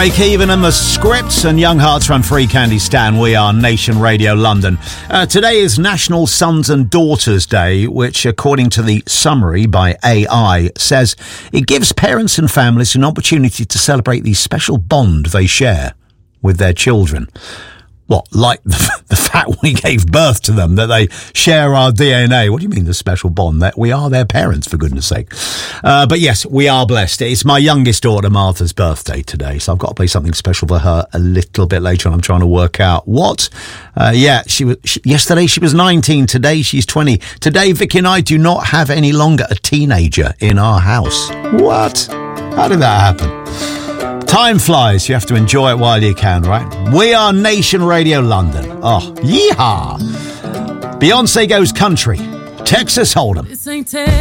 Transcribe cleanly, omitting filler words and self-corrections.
Kevin and the Scripts and Young Hearts Run Free, Candy Stan. We are Nation Radio London. Today is National Sons and Daughters Day, which, according to the summary by AI, says it gives parents and families an opportunity to celebrate the special bond they share with their children. What, like the fact we gave birth to them, that they share our DNA? What do you mean the special bond? That we are their parents, for goodness sake. But yes, we are blessed. It's my youngest daughter, Martha's, birthday today, so I've got to play something special for her a little bit later on. I'm trying to work out what. Yesterday she was 19. Today she's 20. Today, Vicky and I do not have any longer a teenager in our house. What? How did that happen? Time flies. You have to enjoy it while you can, right? We are Nation Radio London. Oh, yeehaw! Beyonce goes country. Texas Hold'em.